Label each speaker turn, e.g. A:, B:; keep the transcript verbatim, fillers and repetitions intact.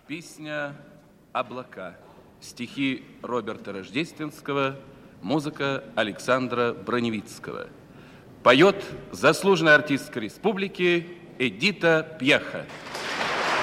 A: Песня «Облака». Стихи Роберта Рождественского, музыка Александра Броневицкого. Поет заслуженная артистка республики Эдита Пьеха.